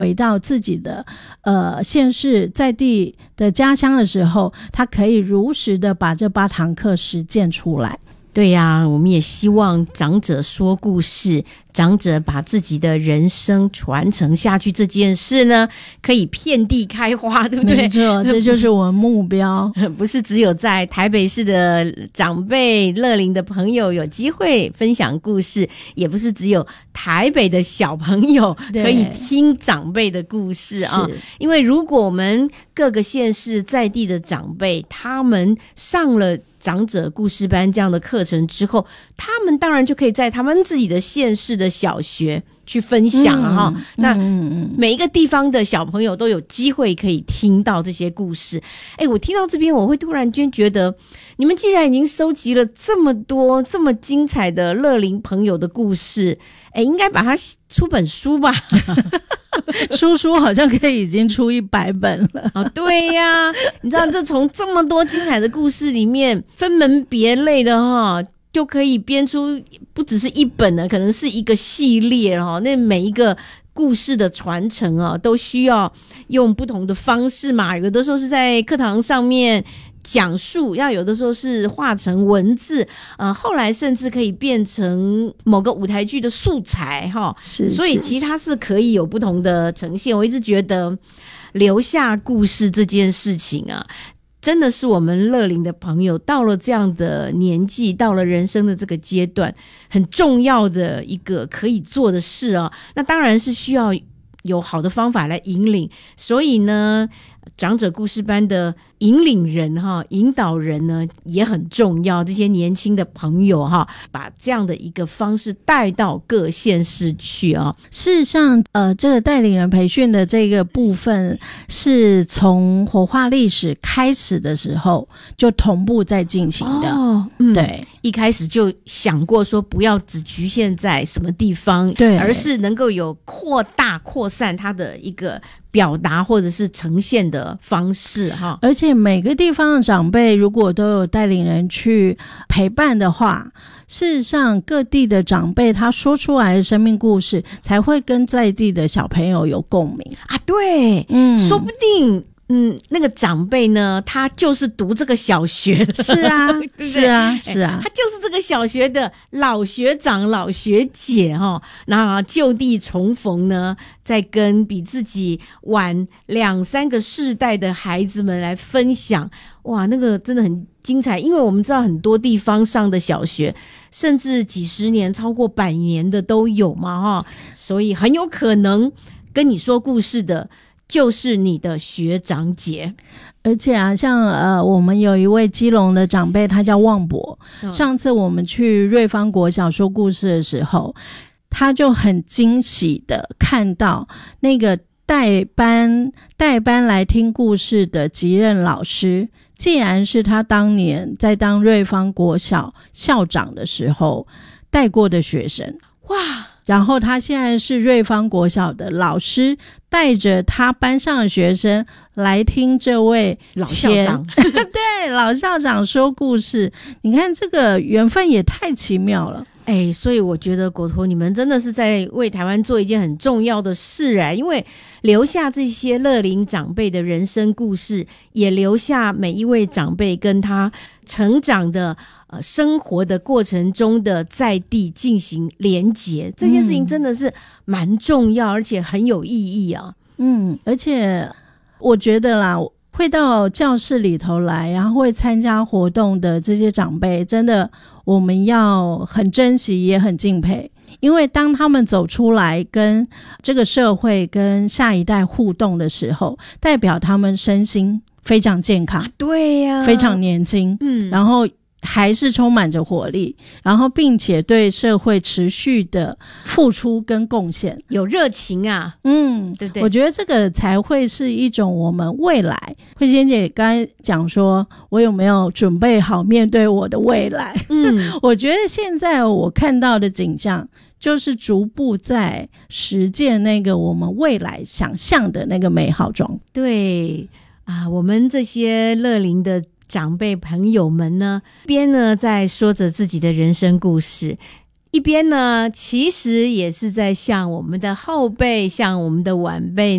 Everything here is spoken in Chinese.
回到自己的县市在地的家乡的时候，他可以如实的把这8堂课实践出来。 对呀，我们也希望长者说故事，长者把自己的人生传承下去这件事呢，可以遍地开花，对不对？ 没错，这就是我们目标。 不是只有在台北市的长辈乐龄的朋友有机会分享故事，也不是只有台北的小朋友可以听长辈的故事啊。因为如果我们各个县市在地的长辈，他们上了长者故事班这样的课程之后，他们当然就可以在他们自己的县市的小学去分享了哈。那每一个地方的小朋友都有机会可以听到这些故事。我听到这边我会突然间觉得，你们既然已经收集了这么多这么精彩的乐龄朋友的故事，应该把它出本书吧。 书好像可以已经出100本了。 对呀，你知道这从这么多精彩的故事里面分门别类的就可以编出不只是1本呢，可能是一个系列那每一个故事的传承都需要用不同的方式嘛，有的时候是在课堂上面讲述，要有的时候是画成文字，后来甚至可以变成某个舞台剧的素材所以其实它是可以有不同的呈现。我一直觉得留下故事这件事情真的是我们乐龄的朋友到了这样的年纪，到了人生的这个阶段，很重要的一个可以做的事那当然是需要有好的方法来引领。所以呢，长者故事班的引领人引导人呢也很重要，这些年轻的朋友把这样的一个方式带到各县市去事实上这个带领人培训的这个部分是从活化历史开始的时候就同步在进行的对， 一开始就想过说不要只局限在什么地方， 对， 而是能够有扩大扩散它的一个表达或者是呈现的方式而且每个地方的长辈如果都有带领人去陪伴的话，事实上各地的长辈他说出来的生命故事才会跟在地的小朋友有共鸣对，说不定那个长辈呢，他就是读这个小学的， 是啊，对对是啊， 他就是这个小学的老学长、老学姐那就地重逢呢，再跟比自己晚2-3个世代的孩子们来分享，哇，那个真的很精彩。因为我们知道很多地方上的小学，甚至几十年、超过100年的都有嘛所以很有可能跟你说故事的就是你的学长姐。 而且像我们有一位基隆的长辈，他叫旺博上次我们去瑞芳国小说故事的时候，他就很惊喜的看到那个代班来听故事的级任老师，竟然是他当年在当瑞芳国小校长的时候带过的学生。 哇！ 然后他现在是瑞芳国小的老师，带着他班上的学生来听这位老校长对，老校长说故事。你看这个缘分也太奇妙了。 所以我觉得果陀你们真的是在为台湾做一件很重要的事因为留下这些乐龄长辈的人生故事，也留下每一位长辈跟他成长的生活的过程中的在地进行连结，这件事情真的是蛮重要，而且很有意义而且我觉得啦，会到教室里头来，然后会参加活动的这些长辈，真的我们要很珍惜也很敬佩。因为当他们走出来跟这个社会跟下一代互动的时候，代表他们身心非常健康对呀， 非常年轻然后还是充满着活力，然后并且对社会持续的付出跟贡献， 有热情对不对？ 我觉得这个才会是一种我们未来。慧仙姐刚才讲说我有没有准备好面对我的未来我觉得现在我看到的景象就是逐步在实践那个我们未来想象的那个美好状态。 对我们这些乐龄的长辈朋友们呢，边呢在说着自己的人生故事， 一边呢其实也是在向我们的后辈向我们的晚辈